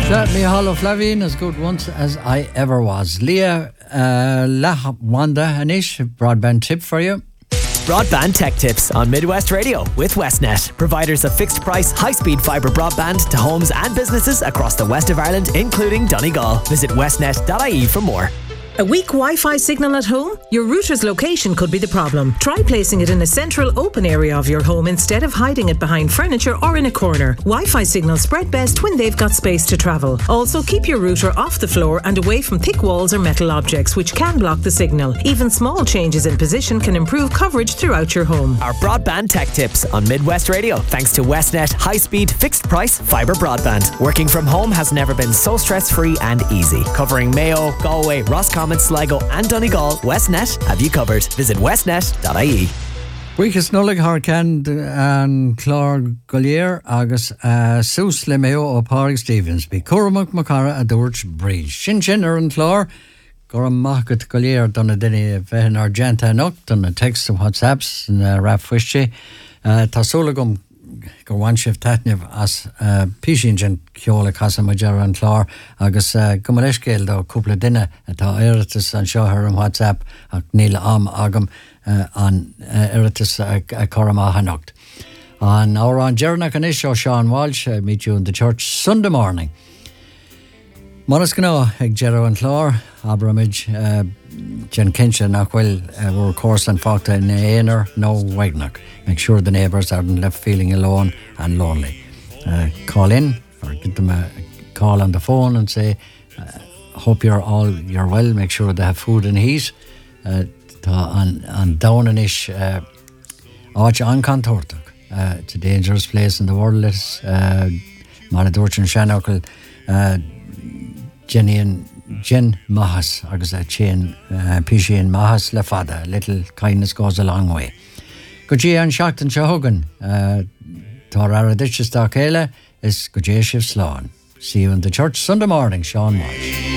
Me Hollow Flavine, as good once as I ever was. Leah Wanda Anish, broadband tip for you. Broadband tech tips on Midwest Radio with Westnet, providers of fixed price, high-speed fibre broadband to homes and businesses across the west of Ireland, including Donegal. Visit westnet.ie for more. A weak Wi-Fi signal at home? Your router's location could be the problem. Try placing it in a central open area of your home instead of hiding it behind furniture or in a corner. Wi-Fi signals spread best when they've got space to travel. Also, keep your router off the floor and away from thick walls or metal objects which can block the signal. Even small changes in position can improve coverage throughout your home. Our broadband tech tips on Midwest Radio, thanks to Westnet high-speed, fixed-price fibre broadband. Working from home has never been so stress-free and easy. Covering Mayo, Galway, Roscommon, Sligo and Donegal, Westnet have you covered. Visit westnet.ie. Buchas nullig Harkand and Clár Gollier agus Sous le Mayo ó Pádraig Stevens be Cormac Macara a Dúirt Bridge. Sin ar an Clár Goram Macat Gollier donna dinne bheithin Argenta Nocht donna text of WhatsApps and rap fuische Tasolagum go one shift tatnev as Pishin gen Kiola Casa Majara and Clár agus Gumaleshkel do couple of dinner at Eritus and show her on WhatsApp Neil Am Agam on Eritus Corama Hanocht. And our on Jerna Canisho Sean Walsh meet you in the church Sunday morning. Monaskano ag Jero and Clár Abramage Jen Kinsha Nachwell were course and Fakta in Ainer no Wagnock. Make sure the neighbours aren't left feeling alone and lonely. Call in or give them a call on the phone and say hope you're well. Make sure they have food and heat. And down and ish Arch an Contortuk. It's a dangerous place in the world. It's Maladorchan Shanokal Jenny and Jen Mahas, agus a chain Pishin Mahas Lefada. Little kindness goes a long way. Gujie an Shaachtan Shahogan, Torara Ditches Dakela is Gujie Shiv Sloan. See you in the church Sunday morning, Sean Walsh.